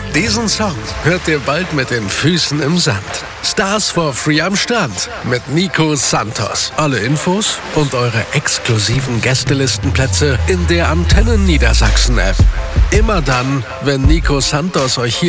Diesen Song hört ihr bald mit den Füßen im Sand. Stars for Free am Strand mit Nico Santos. Alle Infos und eure exklusiven Gästelistenplätze in der Antennen Niedersachsen App. Immer dann, wenn Nico Santos euch hier